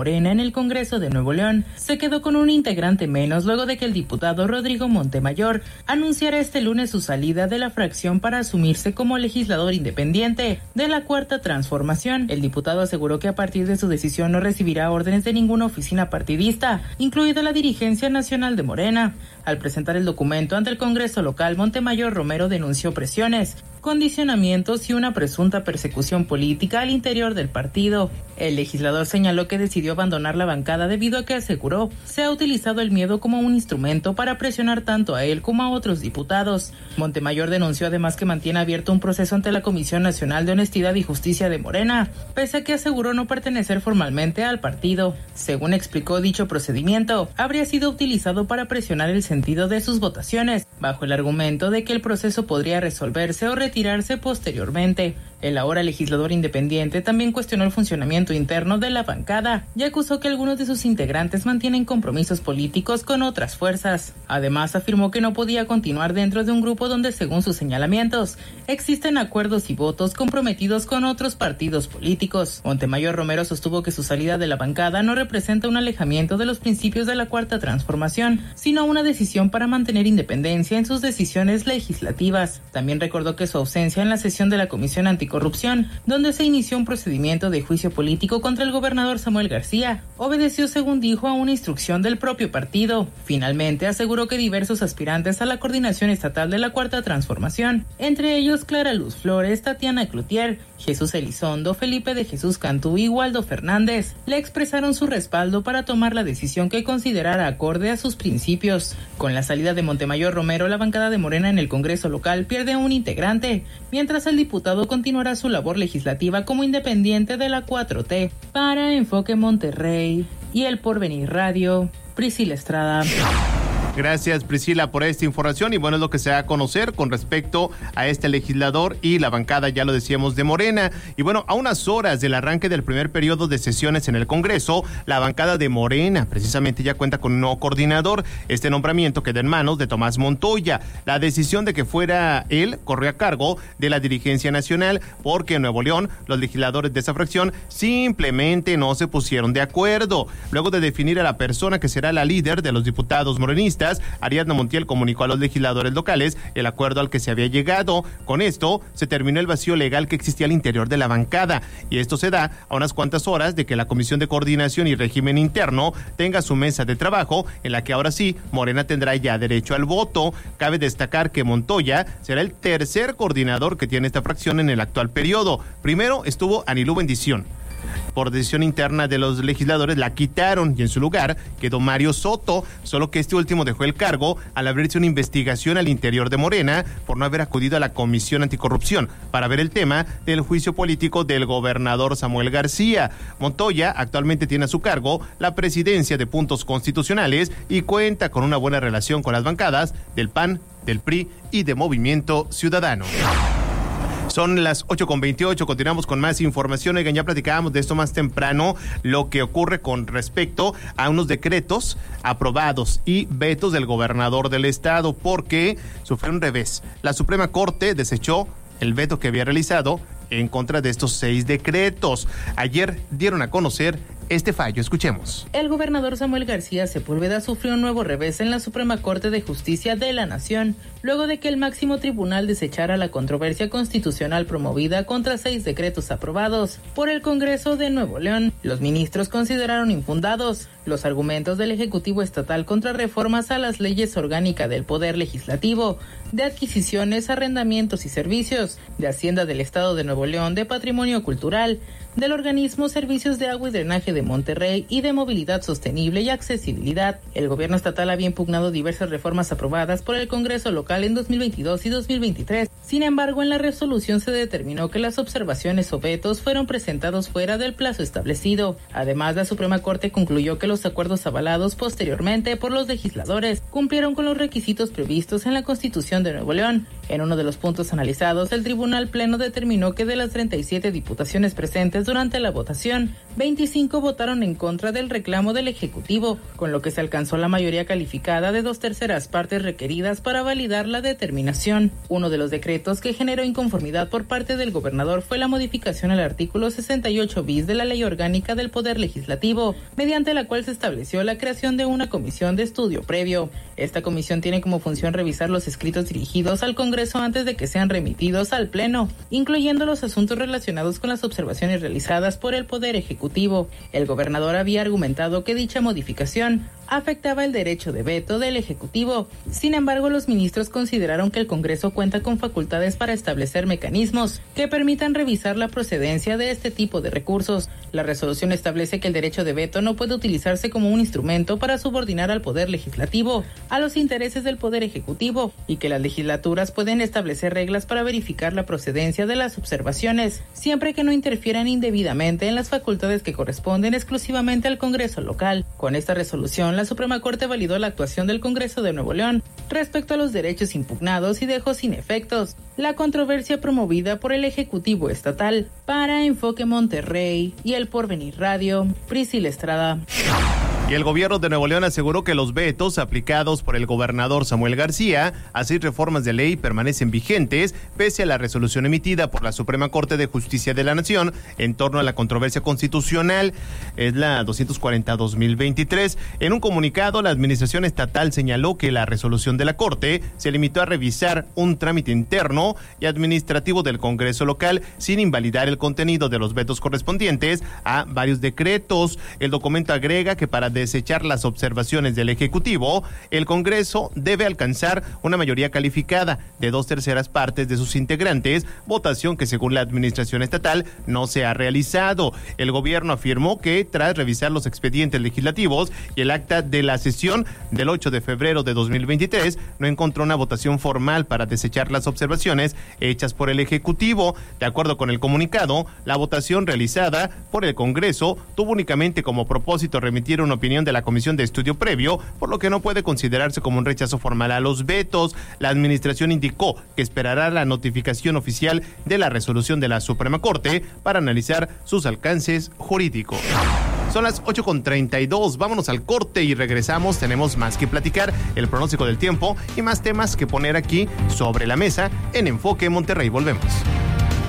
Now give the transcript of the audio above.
Morena en el Congreso de Nuevo León se quedó con un integrante menos luego de que el diputado Rodrigo Montemayor anunciara este lunes su salida de la fracción para asumirse como legislador independiente de la Cuarta Transformación. El diputado aseguró que a partir de su decisión no recibirá órdenes de ninguna oficina partidista, incluida la dirigencia nacional de Morena. Al presentar el documento ante el Congreso local, Montemayor Romero denunció presiones, condicionamientos y una presunta persecución política al interior del partido. El legislador señaló que decidió abandonar la bancada debido a que, aseguró, se ha utilizado el miedo como un instrumento para presionar tanto a él como a otros diputados. Montemayor denunció además que mantiene abierto un proceso ante la Comisión Nacional de Honestidad y Justicia de Morena, pese a que aseguró no pertenecer formalmente al partido. Según explicó, dicho procedimiento habría sido utilizado para presionar el sentido de sus votaciones, bajo el argumento de que el proceso podría resolverse o retirarse posteriormente. El ahora legislador independiente también cuestionó el funcionamiento interno de la bancada y acusó que algunos de sus integrantes mantienen compromisos políticos con otras fuerzas. Además, afirmó que no podía continuar dentro de un grupo donde, según sus señalamientos, existen acuerdos y votos comprometidos con otros partidos políticos. Montemayor Romero sostuvo que su salida de la bancada no representa un alejamiento de los principios de la Cuarta Transformación, sino una decisión para mantener independencia en sus decisiones legislativas. También recordó que su ausencia en la sesión de la Comisión Anticorrupción, donde se inició un procedimiento de juicio político contra el gobernador Samuel García, obedeció, según dijo, a una instrucción del propio partido. Finalmente, aseguró que diversos aspirantes a la coordinación estatal de la Cuarta Transformación, entre ellos Clara Luz Flores, Tatiana Cloutier, Jesús Elizondo, Felipe de Jesús Cantú y Waldo Fernández, le expresaron su respaldo para tomar la decisión que considerara acorde a sus principios. Con la salida de Montemayor Romero, la bancada de Morena en el Congreso local pierde un integrante, mientras el diputado continuará su labor legislativa como independiente de la 4T. Para Enfoque Monterrey y El Porvenir Radio, Priscila Estrada. Gracias, Priscila, por esta información. Y bueno, es lo que se da a conocer con respecto a este legislador y la bancada, ya lo decíamos, de Morena. Y bueno, a unas horas del arranque del primer periodo de sesiones en el Congreso, la bancada de Morena precisamente ya cuenta con un nuevo coordinador. Este nombramiento queda en manos de Tomás Montoya. La decisión de que fuera él corrió a cargo de la dirigencia nacional, porque en Nuevo León los legisladores de esa fracción simplemente no se pusieron de acuerdo. Luego de definir a la persona que será la líder de los diputados morenistas, Ariadna Montiel comunicó a los legisladores locales el acuerdo al que se había llegado. Con esto se terminó el vacío legal que existía al interior de la bancada, y esto se da a unas cuantas horas de que la Comisión de Coordinación y Régimen Interno tenga su mesa de trabajo, en la que ahora sí Morena tendrá ya derecho al voto. Cabe destacar que Montoya será el tercer coordinador que tiene esta fracción en el actual periodo. Primero estuvo Anilú Bendición. Por decisión interna de los legisladores la quitaron y en su lugar quedó Mario Soto, solo que este último dejó el cargo al abrirse una investigación al interior de Morena por no haber acudido a la Comisión Anticorrupción para ver el tema del juicio político del gobernador Samuel García. Montoya actualmente tiene a su cargo la presidencia de Puntos Constitucionales y cuenta con una buena relación con las bancadas del PAN, del PRI y de Movimiento Ciudadano. Son las 8:28, continuamos con más información. Oigan, ya platicábamos de esto más temprano, lo que ocurre con respecto a unos decretos aprobados y vetos del gobernador del estado, porque sufrió un revés. La Suprema Corte desechó el veto que había realizado en contra de estos 6 decretos. Ayer dieron a conocer este fallo. Escuchemos. El gobernador Samuel García Sepúlveda sufrió un nuevo revés en la Suprema Corte de Justicia de la Nación, luego de que el máximo tribunal desechara la controversia constitucional promovida contra 6 decretos aprobados por el Congreso de Nuevo León. Los ministros consideraron infundados los argumentos del Ejecutivo Estatal contra reformas a las leyes orgánicas del Poder Legislativo, de adquisiciones, arrendamientos y servicios, de Hacienda del Estado de Nuevo León, de Patrimonio Cultural, del organismo Servicios de Agua y Drenaje de Monterrey y de Movilidad Sostenible y Accesibilidad. El gobierno estatal había impugnado diversas reformas aprobadas por el Congreso local en 2022 y 2023. Sin embargo, en la resolución se determinó que las observaciones o vetos fueron presentados fuera del plazo establecido. Además, la Suprema Corte concluyó que los acuerdos avalados posteriormente por los legisladores cumplieron con los requisitos previstos en la Constitución de Nuevo León. En uno de los puntos analizados, el Tribunal Pleno determinó que de las 37 diputaciones presentes durante la votación, 25 votaron en contra del reclamo del Ejecutivo, con lo que se alcanzó la mayoría calificada de 2/3 partes requeridas para validar la determinación. Uno de los decretos que generó inconformidad por parte del gobernador fue la modificación al artículo 68 bis de la Ley Orgánica del Poder Legislativo, mediante la cual se estableció la creación de una comisión de estudio previo. Esta comisión tiene como función revisar los escritos dirigidos al Congreso antes de que sean remitidos al Pleno, incluyendo los asuntos relacionados con las observaciones realizadas por el Poder Ejecutivo. El gobernador había argumentado que dicha modificación afectaba el derecho de veto del Ejecutivo. Sin embargo, los ministros consideraron que el Congreso cuenta con facultades para establecer mecanismos que permitan revisar la procedencia de este tipo de recursos. La resolución establece que el derecho de veto no puede utilizarse como un instrumento para subordinar al Poder Legislativo a los intereses del Poder Ejecutivo y que las legislaturas pueden establecer reglas para verificar la procedencia de las observaciones, siempre que no interfieran indebidamente en las facultades que corresponden exclusivamente al Congreso local. Con esta resolución, la Suprema Corte validó la actuación del Congreso de Nuevo León respecto a los derechos impugnados y dejó sin efectos la controversia promovida por el Ejecutivo Estatal. Para Enfoque Monterrey y El Porvenir Radio, Priscila Estrada. Y el gobierno de Nuevo León aseguró que los vetos aplicados por el gobernador Samuel García a 6 reformas de ley permanecen vigentes pese a la resolución emitida por la Suprema Corte de Justicia de la Nación en torno a la controversia constitucional, es la 240/2023. En un comunicado, la administración estatal señaló que la resolución de la Corte se limitó a revisar un trámite interno y administrativo del Congreso local sin invalidar el contenido de los vetos correspondientes a varios decretos. El documento agrega que para desechar las observaciones del Ejecutivo, el Congreso debe alcanzar una mayoría calificada de 2/3 partes de sus integrantes, votación que según la administración estatal no se ha realizado. El gobierno afirmó que tras revisar los expedientes legislativos y el acta de la sesión del 8 de febrero de 2023, no encontró una votación formal para desechar las observaciones hechas por el Ejecutivo. De acuerdo con el comunicado, la votación realizada por el Congreso tuvo únicamente como propósito remitir una opinión de la Comisión de Estudio Previo, por lo que no puede considerarse como un rechazo formal a los vetos. La administración indicó que esperará la notificación oficial de la resolución de la Suprema Corte para analizar sus alcances jurídicos. Son las 8:32, vámonos al corte y regresamos. Tenemos más que platicar, el pronóstico del tiempo y más temas que poner aquí sobre la mesa en Enfoque Monterrey. Volvemos.